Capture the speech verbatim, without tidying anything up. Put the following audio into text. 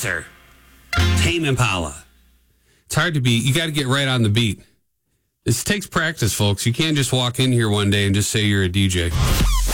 sir. Tame Impala. It's hard to be, you got to get right on the beat. This takes practice, folks. You can't just walk in here one day and just say you're a D J.